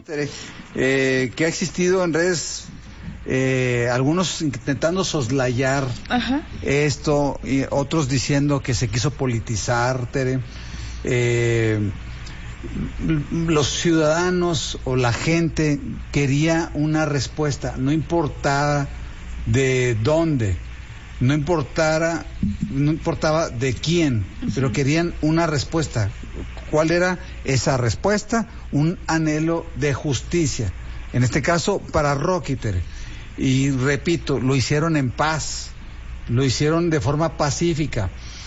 Que ha existido en redes, algunos intentando soslayar esto, y otros diciendo que se quiso politizar, Tere. Los ciudadanos o la gente quería una respuesta, no importaba de dónde, no importaba de quién, pero querían una respuesta. ¿Cuál era esa respuesta? Un anhelo de justicia, en este caso para Rocky, Tere. Y repito, lo hicieron en paz, lo hicieron de forma pacífica.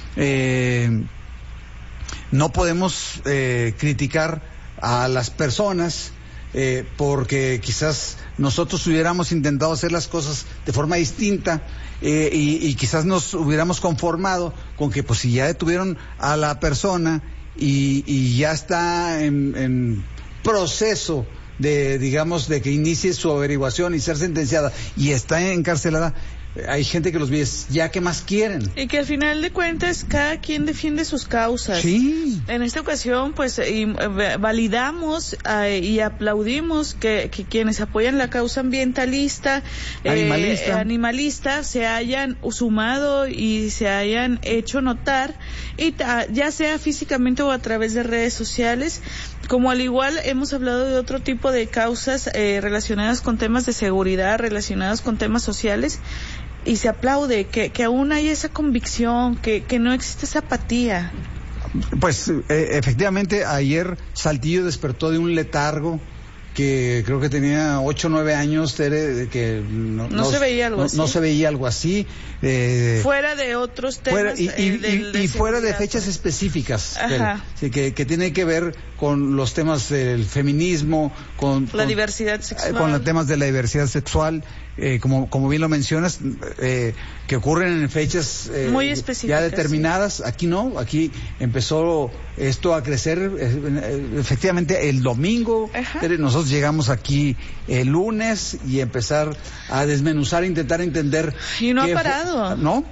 No podemos criticar a las personas porque quizás nosotros hubiéramos intentado hacer las cosas de forma distinta y quizás nos hubiéramos conformado con que pues si ya detuvieron a la persona y ya está en proceso de, digamos, de que inicie su averiguación y ser sentenciada y está encarcelada, hay gente que los ve, ya que más quieren. Y que al final de cuentas cada quien defiende sus causas. Sí. En esta ocasión pues validamos y aplaudimos que quienes apoyan la causa ambientalista, animalista, se hayan sumado y se hayan hecho notar, y ya sea físicamente o a través de redes sociales, como al igual hemos hablado de otro tipo de causas relacionadas con temas de seguridad, relacionadas con temas sociales. Y se aplaude que aún hay esa convicción, que no existe esa apatía. Pues efectivamente ayer Saltillo despertó de un letargo que creo que tenía 8 o 9 años, Tere, que no se veía algo así. No se veía algo así. Fuera de otros temas. Y fuera de fechas específicas, Tere, que tiene que ver con los temas del feminismo, con la diversidad sexual. Con los temas de la diversidad sexual. Como bien lo mencionas, que ocurren en fechas muy específicas, ya determinadas. Sí. Aquí no, aquí empezó esto a crecer efectivamente el domingo. Nosotros llegamos aquí el lunes y empezar a desmenuzar, intentar entender. Y no ha parado. ¿No?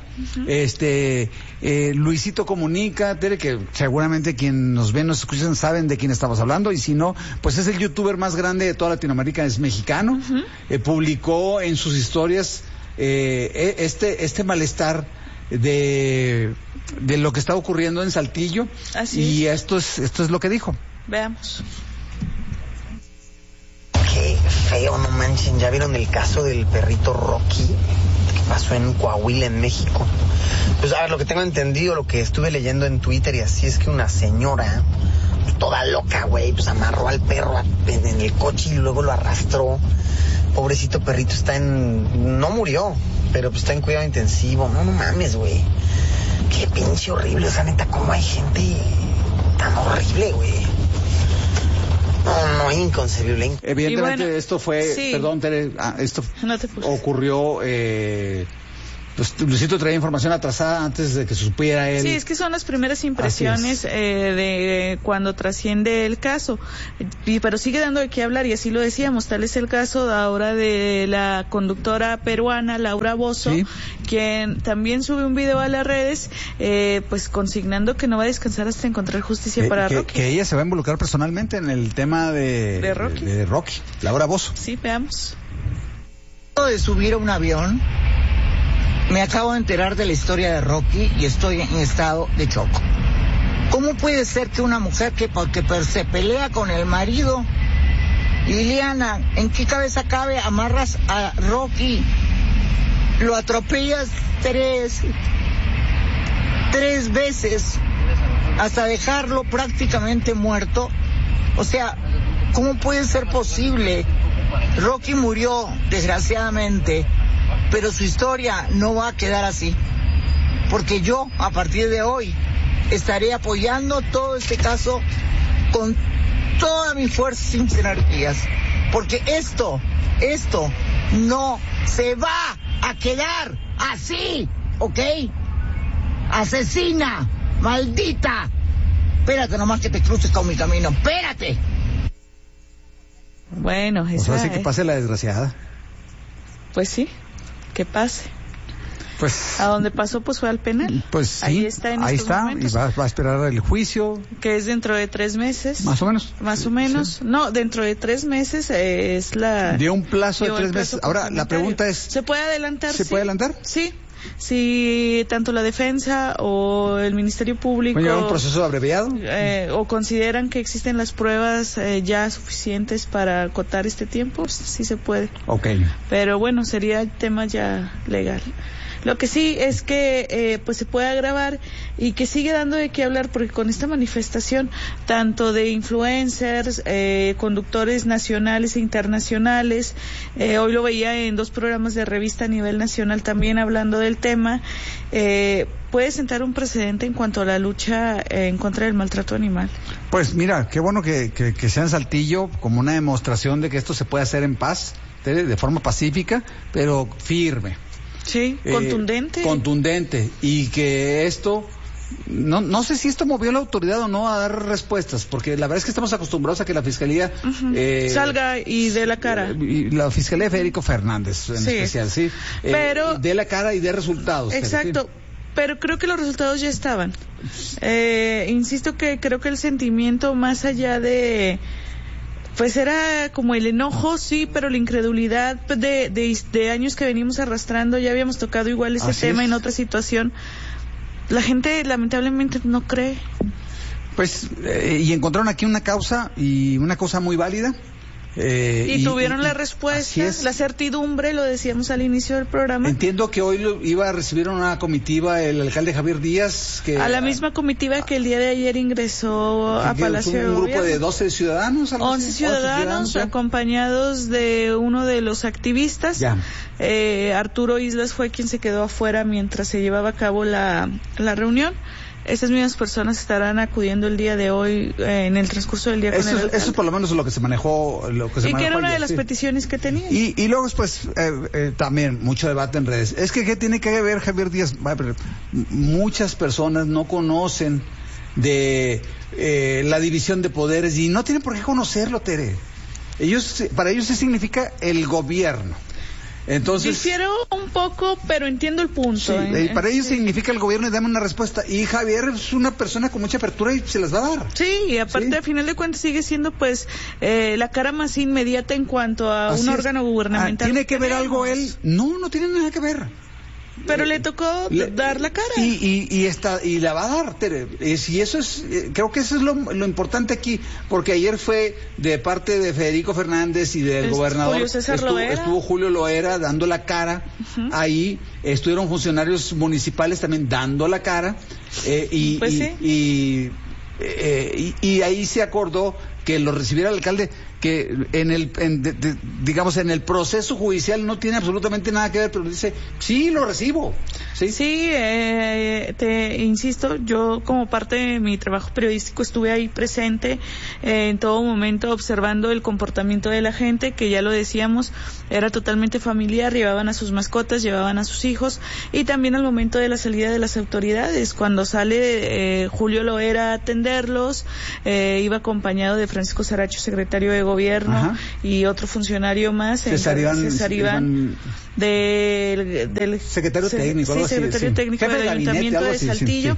Luisito Comunica, Tere, que seguramente quien nos ve, nos escuchan, saben de quién estamos hablando, y si no, pues es el youtuber más grande de toda Latinoamérica, es mexicano. Publicó en sus historias este malestar de lo que está ocurriendo en Saltillo. Así y esto es lo que dijo. Veamos. Qué feo, no manchen. ¿Ya vieron el caso del perrito Rocky que pasó en Coahuila, en México? Pues a ver, lo que tengo entendido, lo que estuve leyendo en Twitter y así, es que una señora, pues, toda loca, güey, pues amarró al perro en el coche y luego lo arrastró. Pobrecito perrito, no murió, pero pues está en cuidado intensivo. No mames, güey. Qué pinche horrible, o sea, neta, cómo hay gente tan horrible, güey. No, inconcebible. Evidentemente, bueno, esto fue, sí. Perdón, Tere, esto no ocurrió, pues Luisito traía información atrasada antes de que supiera él. Sí, es que son las primeras impresiones de cuando trasciende el caso, pero sigue dando de qué hablar, y así lo decíamos. Tal es el caso ahora de la conductora peruana Laura Bozzo, ¿sí?, quien también sube un video a las redes, pues consignando que no va a descansar hasta encontrar justicia para Rocky. Que ella se va a involucrar personalmente en el tema de Rocky, Laura Bozzo. Sí, veamos. De subir a un avión, me acabo de enterar de la historia de Rocky y estoy en estado de shock. ¿Cómo puede ser que una mujer que se pelea con el marido, Liliana, ¿en qué cabeza cabe? Amarras a Rocky, lo atropellas tres veces hasta dejarlo prácticamente muerto? O sea, ¿cómo puede ser posible? Rocky murió, desgraciadamente, pero su historia no va a quedar así, porque yo a partir de hoy estaré apoyando todo este caso con todas mis fuerzas y mis energías, porque esto no se va a quedar así, ¿ok? Asesina, maldita, espérate nomás que te cruces con mi camino, espérate. Bueno, eso hace que pase la desgraciada. Pues sí, que pase. Pues, a donde pasó pues fue al penal. Pues sí, ahí está en estos momentos. Y va a esperar el juicio. Que es dentro de 3 meses. Más o menos. Más o menos. Sí. No, dentro de 3 meses es la... Dio un plazo de 3 meses. Ahora, la pregunta es... ¿Se puede adelantar? ¿Se puede adelantar? Sí. Si tanto la defensa o el Ministerio Público un proceso abreviado o consideran que existen las pruebas ya suficientes para acotar este tiempo, sí se puede. Okay. Pero bueno, sería tema ya legal. Lo que sí es que pues se puede agravar y que sigue dando de qué hablar, porque con esta manifestación tanto de influencers, conductores nacionales e internacionales, hoy lo veía en 2 programas de revista a nivel nacional también hablando del tema, puede sentar un precedente en cuanto a la lucha en contra del maltrato animal. Pues mira, qué bueno que sea en Saltillo como una demostración de que esto se puede hacer en paz, de forma pacífica, pero firme. Sí, contundente. Contundente, y que esto, no sé si esto movió la autoridad o no a dar respuestas, porque la verdad es que estamos acostumbrados a que la Fiscalía salga y dé la cara. Y la Fiscalía de Federico Fernández en especial, sí. Pero dé la cara y dé resultados. Exacto. Pero creo que los resultados ya estaban. Insisto que creo que el sentimiento más allá de... Pues era como el enojo, sí, pero la incredulidad de años que venimos arrastrando, ya habíamos tocado igual ese tema en otra situación. La gente lamentablemente no cree. Pues, y encontraron aquí una causa muy válida. Y tuvieron la respuesta, la certidumbre, lo decíamos al inicio del programa. Entiendo que hoy iba a recibir una comitiva el alcalde Javier Díaz. A la misma comitiva que el día de ayer ingresó a Palacio de Gobierno. Un grupo de 12 ciudadanos. 11 ciudadanos acompañados de uno de los activistas. Arturo Islas fue quien se quedó afuera mientras se llevaba a cabo la reunión. Esas mismas personas estarán acudiendo el día de hoy en el transcurso del día con el alcalde. Eso es por lo menos lo que se manejó. Y que era una de las peticiones que tenían. Y luego pues también mucho debate en redes. Es que ¿qué tiene que ver Javier Díaz? Muchas personas no conocen de la división de poderes y no tienen por qué conocerlo, Tere. Para ellos sí significa el gobierno. Entonces, difiero un poco, pero entiendo el punto. Sí, para ellos significa el gobierno y dame una respuesta. Y Javier es una persona con mucha apertura y se las va a dar. Sí, y aparte, al final de cuentas, sigue siendo pues la cara más inmediata en cuanto a un órgano gubernamental. ¿Tiene que ver algo él? No tiene nada que ver. Pero le tocó dar la cara. Y la va a dar, Tere. Y eso es, creo que eso es lo importante aquí, porque ayer fue de parte de Federico Fernández y del gobernador. Estuvo Julio Loera dando la cara. Ahí estuvieron funcionarios municipales también dando la cara. Y ahí se acordó que lo recibiera el alcalde, que en el proceso judicial no tiene absolutamente nada que ver, pero dice, sí, lo recibo. Sí, te insisto, yo como parte de mi trabajo periodístico estuve ahí presente en todo momento observando el comportamiento de la gente, que ya lo decíamos, era totalmente familiar, llevaban a sus mascotas, llevaban a sus hijos, y también al momento de la salida de las autoridades, cuando sale Julio Loera a atenderlos, iba acompañado de Francisco Saracho, secretario de Gobierno, y otro funcionario más, César Iván, del secretario técnico, secretario técnico del Ayuntamiento de Saltillo.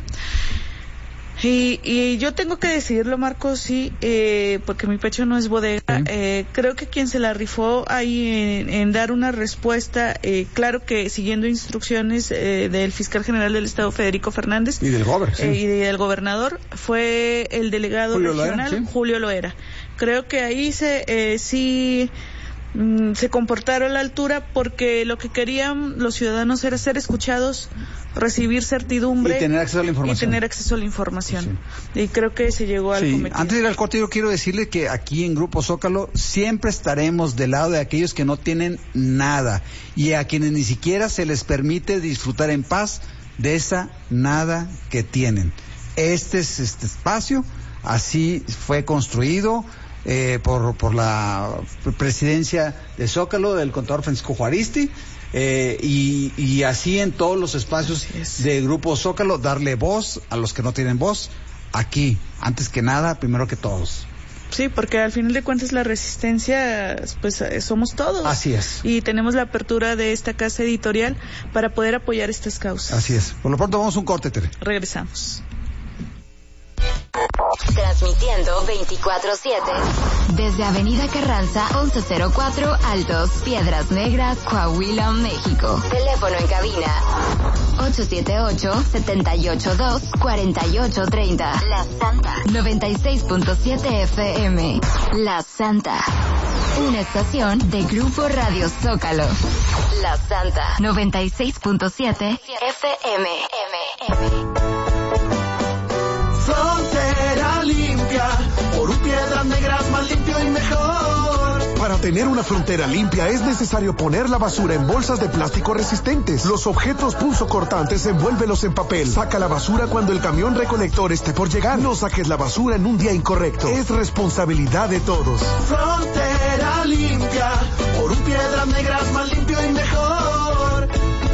Y yo tengo que decidirlo, Marcos, sí, porque mi pecho no es bodega. Creo que quien se la rifó ahí en dar una respuesta, claro que siguiendo instrucciones del fiscal general del Estado, Federico Fernández, y del gobernador, fue el delegado regional, Julio Loera. Creo que ahí sí se comportaron a la altura, porque lo que querían los ciudadanos era ser escuchados, recibir certidumbre y tener acceso a la información. Y creo que se llegó al cometido. Antes de ir al corte, yo quiero decirle que aquí en Grupo Zócalo siempre estaremos del lado de aquellos que no tienen nada y a quienes ni siquiera se les permite disfrutar en paz de esa nada que tienen. Este es este espacio, así fue construido por la presidencia de Zócalo, del contador Francisco Juaristi, y así en todos los espacios de Grupo Zócalo, darle voz a los que no tienen voz, aquí, antes que nada, primero que todos. Sí, porque al final de cuentas la resistencia, pues somos todos. Así es. Y tenemos la apertura de esta casa editorial para poder apoyar estas causas. Así es. Por lo pronto vamos a un corte, Tere. Regresamos. Transmitiendo 24/7 desde Avenida Carranza 1104 Altos, Piedras Negras, Coahuila, México. Teléfono en cabina 878-782-4830. La Santa 96.7 FM. La Santa, una estación de Grupo Radio Zócalo. La Santa 96.7 FM. Frontera limpia, por un Piedras Negras más limpio y mejor. Para tener una frontera limpia es necesario poner la basura en bolsas de plástico resistentes. Los objetos punzocortantes envuélvelos en papel. Saca la basura cuando el camión recolector esté por llegar. No saques la basura en un día incorrecto. Es responsabilidad de todos. Frontera limpia, por un Piedras Negras más limpio y mejor.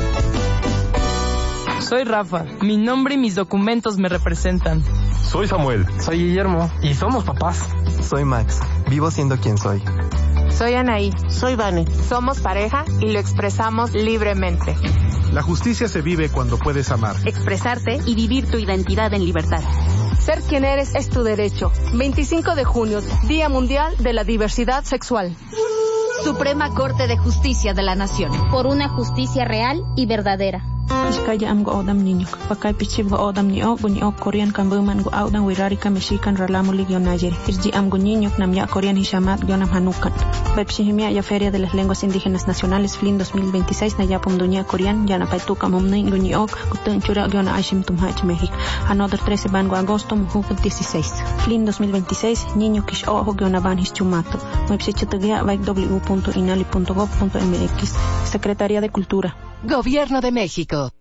Soy Rafa, mi nombre y mis documentos me representan. Soy Samuel. Soy Guillermo. Y somos papás. Soy Max, vivo siendo quien soy. Soy Anaí. Soy Vane. Somos pareja y lo expresamos libremente. La justicia se vive cuando puedes amar, expresarte y vivir tu identidad en libertad. Ser quien eres es tu derecho. 25 de junio, Día Mundial de la Diversidad Sexual. Suprema Corte de Justicia de la Nación. Por una justicia real y verdadera. Iskaya am go odam niño, pakay pichib go odam niño, bunyo Korean kambuman go odam wirari kamishikan ralamulig yonayer. Irji am go niño namya Korean hishamat yonam hanukan. Bepshihimia ya Feria de las Lenguas Indígenas Nacionales FLIN 2026 nayapum dunya Korean yana paituka mumni guño kutun chura yona aishim tumhach México. Another 13 bango agosto mujuk 16. FLIN 2026 niño kish ojo yonaban hischumato. Website w.inali.gov.mx. Secretaría de Cultura. Gobierno de México.